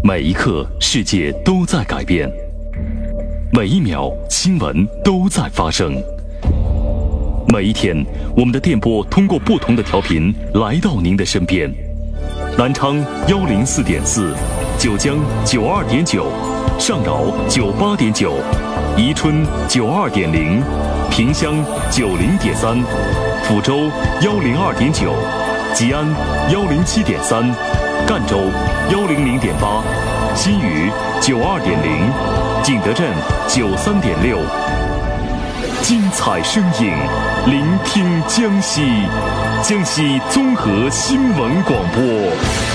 每一刻，世界都在改变；每一秒，新闻都在发生。每一天，我们的电波通过不同的调频来到您的身边。南昌104.4，九江92.9，上饶98.9，宜春92.0，萍乡90.3，抚州102.9，吉安107.3，赣州100.8，新余92.0，景德镇93.6。精彩声音，聆听江西，江西综合新闻广播。